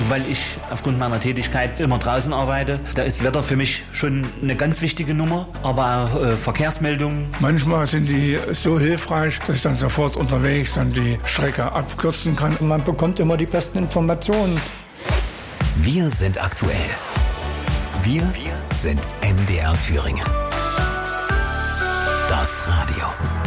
weil ich aufgrund meiner Tätigkeit immer draußen arbeite. Da ist Wetter für mich schon eine ganz wichtige Nummer, aber auch Verkehrsmeldungen. Manchmal sind die so hilfreich, dass ich dann sofort unterwegs dann die Strecke abkürzen kann. Und man bekommt immer die besten Informationen. Wir sind aktuell. Wir sind MDR Thüringen. Das Radio.